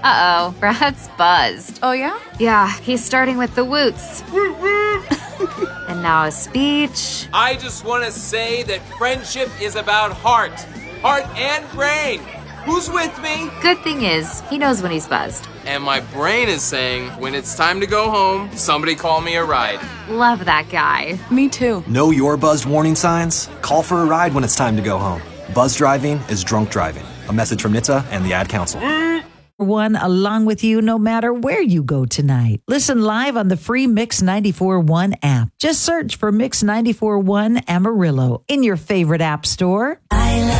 Uh-oh, Brad's buzzed. Oh, yeah? Yeah, he's starting with the woots. And now a speech. I just want to say that friendship is about heart and brain. Who's with me? Good thing is, he knows when he's buzzed. And my brain is saying, when it's time to go home, somebody call me a ride. Love that guy. Me too. Know your buzzed warning signs? Call for a ride when it's time to go home. Buzz driving is drunk driving. A message from NHTSA and the Ad Council. One along with you no matter where you go tonight. Listen live on the free Mix 94.1 app. Just search for Mix 94.1 Amarillo in your favorite app store.